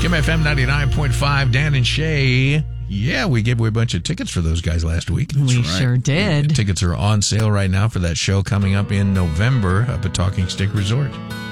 Kim FM 99.5, Dan and Shay. Yeah, we gave away a bunch of tickets for those guys last week. We sure did. Tickets are on sale right now for that show coming up in November up at Talking Stick Resort.